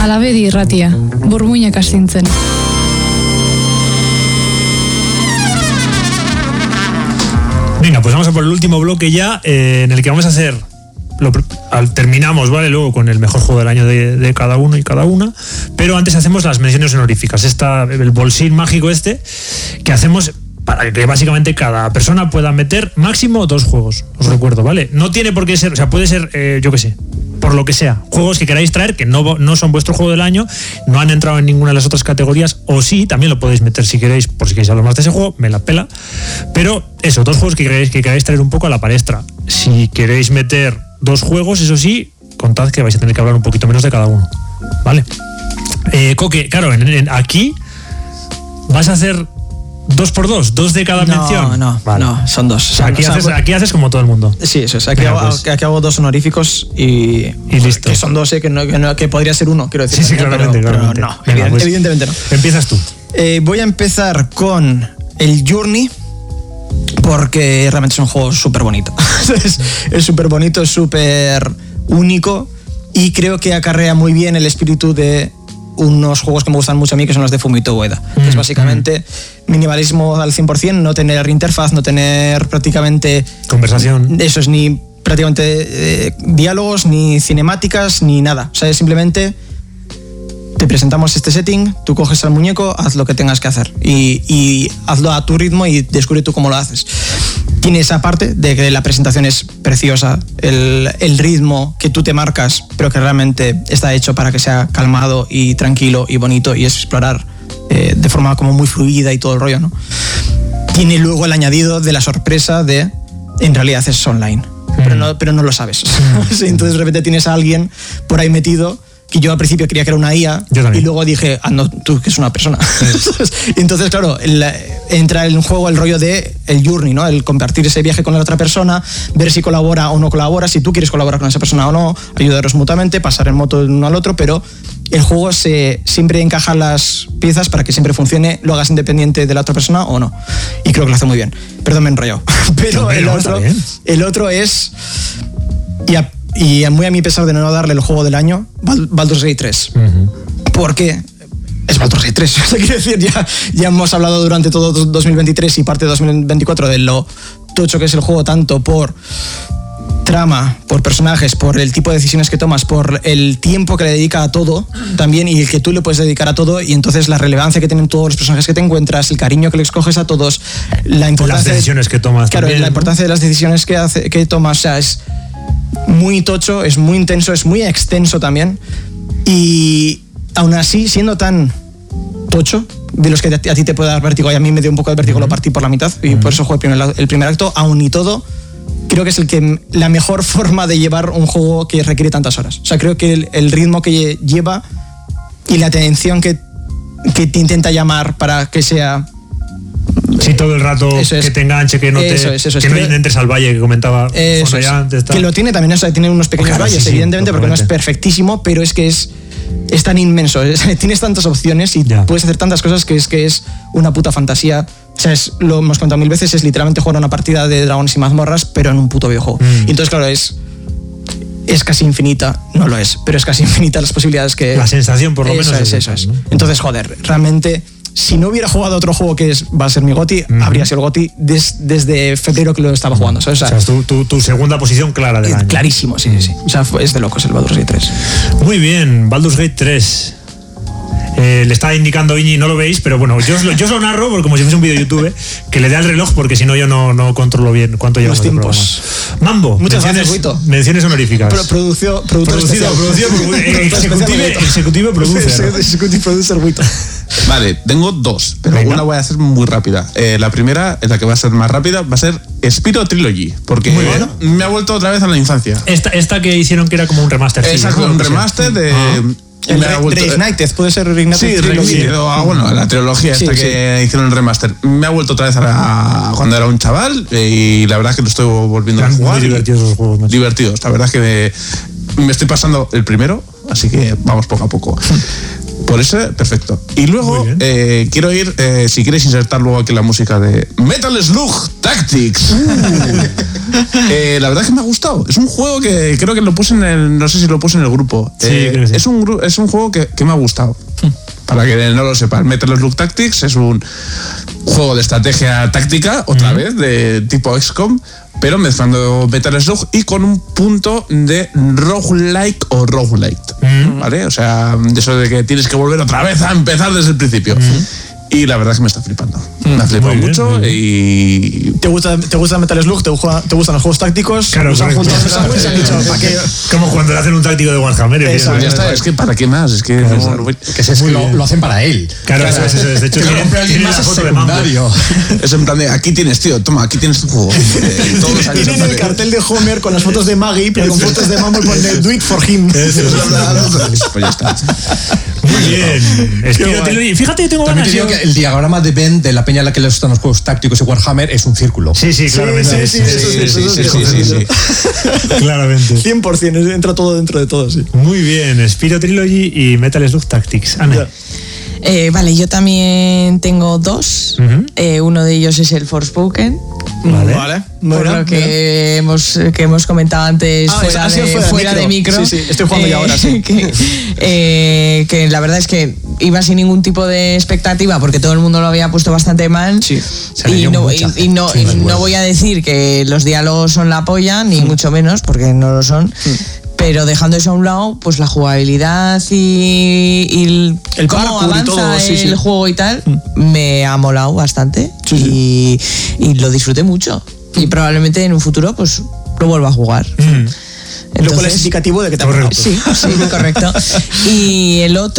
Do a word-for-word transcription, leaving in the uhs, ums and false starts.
Alabedi irratia, burmuinak astintzen. Venga, pues vamos a por el último bloque ya, eh, en el que vamos a hacer... Lo, al, terminamos, ¿vale? Luego con el mejor juego del año de, de cada uno y cada una, pero antes hacemos las menciones honoríficas. Esta, el bolsín mágico este, que hacemos para que básicamente cada persona pueda meter máximo dos juegos, os recuerdo, ¿vale? No tiene por qué ser, o sea, puede ser, eh, yo qué sé, por lo que sea, juegos que queráis traer que no, no son vuestro juego del año, no han entrado en ninguna de las otras categorías, o sí, también lo podéis meter si queréis, por si queréis hablar más de ese juego, me la pela, pero eso, dos juegos que queráis, que queráis traer un poco a la palestra. Si queréis meter dos juegos, eso sí, contad que vais a tener que hablar un poquito menos de cada uno, ¿vale? Eh, Coque, claro, en, en, aquí vas a hacer dos por dos, dos de cada no, mención. No, vale. no, son dos. O sea, aquí, o sea, haces, aquí haces como todo el mundo. Sí, eso es. Aquí, Venga, hago, pues. aquí hago dos honoríficos y, y listo. Que son dos, eh, que, no, que, no, que podría ser uno, quiero decir. Sí, sí, pero, claramente, pero claramente. no, Venga, evident, pues, evidentemente no. Empiezas tú. Eh, voy a empezar con el Journey, porque realmente es un juego súper bonito. Es súper bonito, es súper único y creo que acarrea muy bien el espíritu de unos juegos que me gustan mucho a mí, que son los de Fumito Ueda, mm, que es básicamente mm. minimalismo al cien por ciento, no tener interfaz, no tener prácticamente conversación, eso es, ni prácticamente eh, diálogos, ni cinemáticas, ni nada. O sea, es simplemente te presentamos este setting, tú coges al muñeco, haz lo que tengas que hacer y, y hazlo a tu ritmo y descubre tú cómo lo haces. Tiene esa parte de que la presentación es preciosa, el, el ritmo que tú te marcas, pero que realmente está hecho para que sea calmado y tranquilo y bonito y es explorar eh, de forma como muy fluida y todo el rollo, ¿no? Tiene luego el añadido de la sorpresa de en realidad es online, mm. pero, no, pero no lo sabes. Mm. Entonces de repente tienes a alguien por ahí metido que yo al principio creía que era una I A y luego dije, ah, no, tú que es una persona. Sí. Entonces, claro, el, entra en juego el rollo de el journey, ¿no? El compartir ese viaje con la otra persona, ver si colabora o no colabora, si tú quieres colaborar con esa persona o no, ayudaros mutuamente, pasar en moto de uno al otro, pero el juego se, siempre encaja las piezas para que siempre funcione, lo hagas independiente de la otra persona o no. Y creo que lo hace muy bien. Perdón, me he enrollado. Pero no, el, no, otro, el otro es... Y a, Y muy a mi pesar de no darle el juego del año, Baldur's Gate tres. Uh-huh. Porque es Baldur's Gate tres. O sea, quiero decir, ya, ya hemos hablado durante todo dos mil veintitrés y parte de dos mil veinticuatro de lo tocho que es el juego, tanto por trama, por personajes, por el tipo de decisiones que tomas, por el tiempo que le dedica a todo también y el que tú le puedes dedicar a todo, y entonces la relevancia que tienen todos los personajes que te encuentras, el cariño que les coges a todos, la importancia... Las decisiones de, que tomas Claro, también, la importancia ¿no? de las decisiones que, hace, que tomas, o sea, es... muy tocho, es muy intenso, es muy extenso también, y aún así siendo tan tocho, de los que a ti te puede dar vértigo, y a mí me dio un poco de vértigo, uh-huh. lo partí por la mitad y uh-huh. por eso jugué el primer, el primer acto, aún y todo creo que es el que la mejor forma de llevar un juego que requiere tantas horas. O sea, creo que el, el ritmo que lleva y la atención que, que te intenta llamar para que sea... Sí, todo el rato es, que te enganche, que no te eso es, eso es, que no que, entres al valle que comentaba eso es, antes, que lo tiene también, o sea, tiene unos pequeños oh, claro, valles, sí, evidentemente, sí, porque no es perfectísimo, pero es que es, es tan inmenso, es, tienes tantas opciones y ya. puedes hacer tantas cosas que es que es una puta fantasía. O sea, es, lo hemos contado mil veces, es literalmente jugar una partida de dragones y mazmorras, pero en un puto videojuego. Mm. Y entonces, claro, es es casi infinita, no lo es, pero es casi infinita las posibilidades que... La sensación, por lo eso menos. Es, eso es. ¿No? Entonces, joder, realmente... Si no hubiera jugado otro juego que es, va a ser mi GOTY, uh-huh. habría sido el GOTY des, desde febrero que lo estaba jugando. ¿sabes? O sea, o sea es tu, tu, tu segunda posición clara del eh, año. Clarísimo, sí, sí, sí. O sea, es de locos el Baldur's Gate tres. Muy bien, Baldur's Gate tres. Eh, le está indicando Iñi, no lo veis, pero bueno, yo os lo, yo os lo narro porque como si fuese un vídeo de YouTube, que le dé al reloj porque si no yo no, no controlo bien cuánto lleva los tiempos. Mambo, muchas menciones, gracias, menciones honoríficas. Pro, producio, producido, producido, executive, executive producer. Executive producer, Wito. Vale, tengo dos, pero Venga. una voy a hacer muy rápida. Eh, la primera, la que va a ser más rápida, va a ser Spyro Trilogy, porque bueno. me ha vuelto otra vez a la infancia. Esta, esta que hicieron que era como un remaster. Exacto, ¿no? un remaster de... Ah. El Reignited, puede ser Reignited. Sí, Reignited, o, bueno, la trilogía esta sí, que sí. hicieron el remaster. Me ha vuelto otra vez a, la, a cuando era un chaval y la verdad es que lo estoy volviendo Eran a jugar. Muy divertidos los juegos. Macho. Divertidos, la verdad es que me, me estoy pasando el primero, así que vamos poco a poco. Por eso, perfecto. Y luego eh, quiero ir, eh, si quieres insertar luego aquí la música de Metal Slug Tactics. Uh. Eh, la verdad es que me ha gustado. Es un juego que creo que lo puse en el. No sé si lo puse en el grupo. Sí, Eh, creo que sí. es, un, gru- es un juego que, que me ha gustado. Para que no lo sepan, Metal Slug Tactics es un juego de estrategia táctica, otra vez, de tipo X COM, pero mezclando Metal Slug y con un punto de roguelike o roguelite, ¿vale? O sea, de eso de que tienes que volver otra vez a empezar desde el principio. Y la verdad es que me está flipando. Me ha flipado Muy bien, mucho muy bien. y... ¿Te gusta, ¿Te gusta Metal Slug? ¿Te, gusta- te gustan los juegos tácticos? Claro, Nos han correcto. juntado los aguas y han dicho, ¿para qué? Como cuando le hacen un táctico de Warhammer. Exacto. Pues ya está, es que ¿para qué más? Es que... no- no- Que es, es que lo, lo hacen para él. Claro, eso es, eso es. De hecho, Que lo tiene- compre alguien tiene más la es foto de Mambo. secundario. es en plan de, aquí tienes, tío, toma, aquí tienes tu juego. Eh, todos los años Tienen el sale. cartel de Homer con las fotos de Maggie, pero con fotos de Mambo y pone do it for him. Pues ya está. Muy bien. Espero Trilogy. Fíjate que tengo También ganas. te digo yo- que el diagrama de Ben, de la peña a la que le gustan los juegos tácticos y Warhammer, es un círculo. Sí, sí, claramente. sí, sí, sí, sí, sí, sí, sí, sí, sí. Claramente. cien por ciento, entra todo dentro de todo, sí. Muy bien. Spyro Trilogy y Metal Slug Tactics. Ana. Ya. Eh, vale, yo también tengo dos. Ujú. Eh, uno de ellos es el Forspoken. Vale. Vale. Por Bueno, lo que hemos, que hemos comentado antes Ah, fuera, ha sido de, fuera de fuera de micro. micro. Sí, sí, estoy jugando ya ahora, sí. Que, eh, que la verdad es que iba sin ningún tipo de expectativa porque todo el mundo lo había puesto bastante mal. Sí. Se le Y dio no, mucha y- y no, gente. y Sí, no bueno. voy a decir que los diálogos son la polla, ni mucho menos, porque no lo son. Pero dejando eso a un lado, pues la jugabilidad y, y el, El cómo parkour y avanza todo, sí, el sí. juego y tal, me ha molado bastante y, y lo disfruté mucho. Y probablemente en un futuro pues lo vuelva a jugar. Mm. Lo cual es indicativo de que te ha Correcto. Sí, sí, correcto. Y el otro